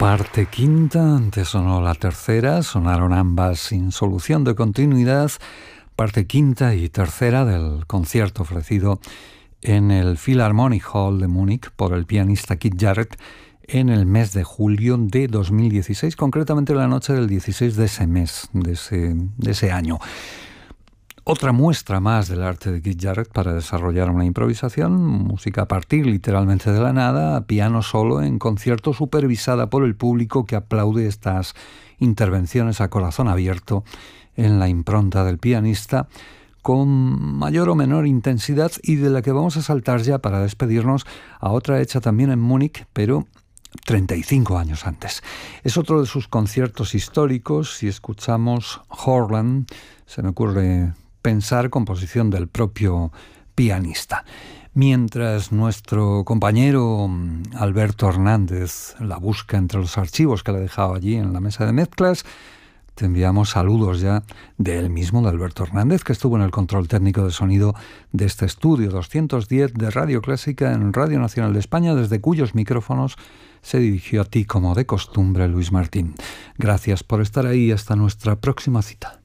Parte quinta, antes sonó la tercera, sonaron ambas sin solución de continuidad. Parte quinta y tercera del concierto ofrecido en el Philharmonic Hall de Múnich por el pianista Keith Jarrett en el mes de julio de 2016, concretamente la noche del 16 de ese mes, de ese año. Otra muestra más del arte de Keith Jarrett para desarrollar una improvisación, música a partir literalmente de la nada, piano solo en concierto, supervisada por el público que aplaude estas intervenciones a corazón abierto en la impronta del pianista, con mayor o menor intensidad, y de la que vamos a saltar ya para despedirnos a otra hecha también en Múnich, pero 35 años antes. Es otro de sus conciertos históricos. Si escuchamos Horland, se me ocurre pensar composición del propio pianista. Mientras nuestro compañero Alberto Hernández la busca entre los archivos que le he dejado allí en la mesa de mezclas, te enviamos saludos ya de él mismo, de Alberto Hernández, que estuvo en el control técnico de sonido de este estudio 210 de Radio Clásica en Radio Nacional de España, desde cuyos micrófonos se dirigió a ti como de costumbre Luis Martín. Gracias por estar ahí, hasta nuestra próxima cita.